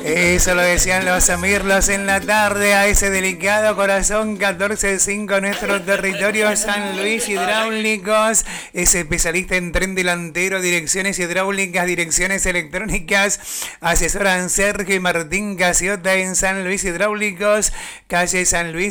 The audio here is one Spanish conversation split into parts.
Eso lo decían los mirlos en la tarde a ese delicado corazón. 14.5 nuestro territorio. San Luis Hidráulicos es especialista en tren delantero, direcciones hidráulicas, direcciones electrónicas. Asesoran Sergio y Martín Casiota en San Luis Hidráulicos, calle San Luis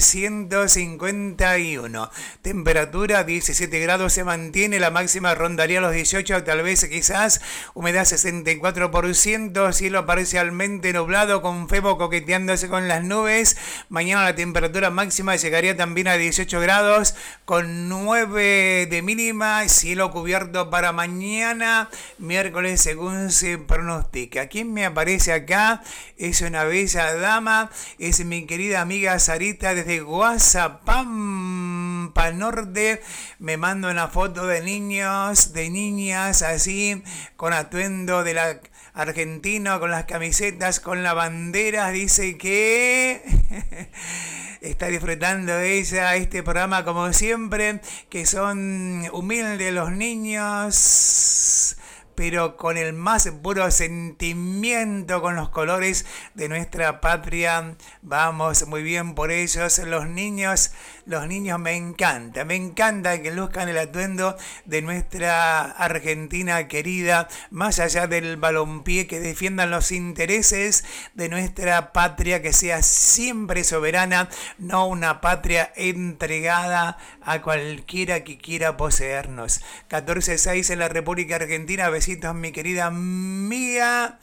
151. Temperatura 17 grados se mantiene, la máxima rondaría los 18, tal vez quizás. Humedad 64%, cielo parcialmente nublado con Febo coqueteándose con las nubes. Mañana la temperatura máxima llegaría también a 18 grados con 9 de mínima. Cielo cubierto para mañana, miércoles, según se pronostica. ¿Quién me aparece acá? Es una bella dama, es mi querida amiga Sarita desde Guazapampa Norte. Me manda una foto de niños, de niñas así, con atuendo de la argentino, con las camisetas, con la bandera. Dice que está disfrutando ella este programa como siempre, que son humildes los niños, pero con el más puro sentimiento, con los colores de nuestra patria. Vamos muy bien por ellos. Los niños me encanta que luzcan el atuendo de nuestra Argentina querida, más allá del balompié, que defiendan los intereses de nuestra patria, que sea siempre soberana, no una patria entregada a cualquiera que quiera poseernos. 14.6 en la República Argentina. Besitos, mi querida amiga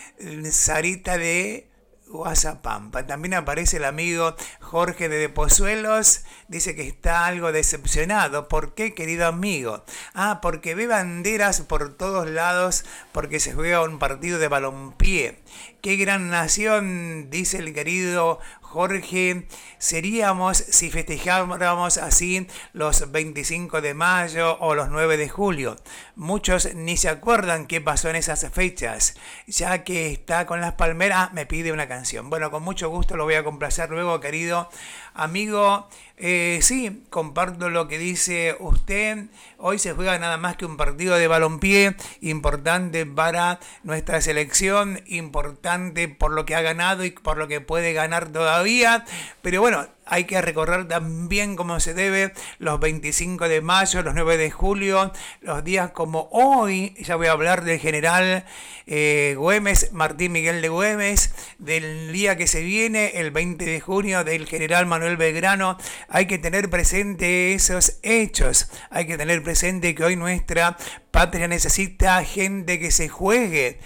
Sarita de Guazapampa. También aparece el amigo Jorge de Pozuelos. Dice que está algo decepcionado. ¿Por qué, querido amigo? Porque ve banderas por todos lados, porque se juega un partido de balompié. ¡Qué gran nación!, dice el querido Jorge. Seríamos si festejáramos así los 25 de mayo o los 9 de julio. Muchos ni se acuerdan qué pasó en esas fechas. Ya que está con las palmeras, me pide una canción. Bueno, con mucho gusto lo voy a complacer luego, querido amigo. Sí, comparto lo que dice usted. Hoy se juega nada más que un partido de balompié importante para nuestra selección, importante por lo que ha ganado y por lo que puede ganar todavía. Pero bueno, hay que recorrer también como se debe los 25 de mayo, los 9 de julio, los días como hoy. Ya voy a hablar del general Güemes, Martín Miguel de Güemes, del día que se viene, el 20 de junio, del general Manuel Belgrano. Hay que tener presente esos hechos, hay que tener presente que hoy nuestra patria necesita gente que se juegue,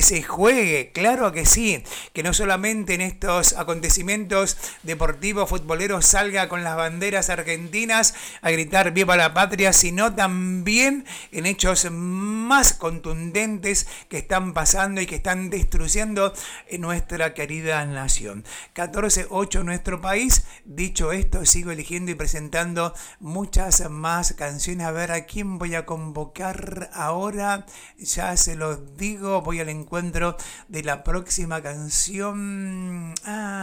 claro que sí, que no solamente en estos acontecimientos deportivos, futboleros salga con las banderas argentinas a gritar viva la patria, sino también en hechos más contundentes que están pasando y que están destruyendo nuestra querida nación. 14.8 nuestro país. Dicho esto, sigo eligiendo y presentando muchas más canciones. A ver a quién voy a convocar ahora, ya se los digo, voy al encuentro de la próxima canción.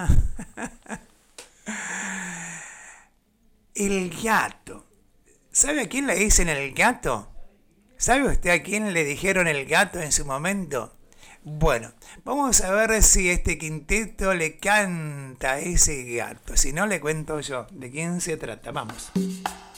El gato. ¿Sabe a quién le dicen el gato? ¿Sabe usted a quién le dijeron el gato en su momento? Bueno, vamos a ver si este quinteto le canta a ese gato. Si no, le cuento yo de quién se trata. Vamos.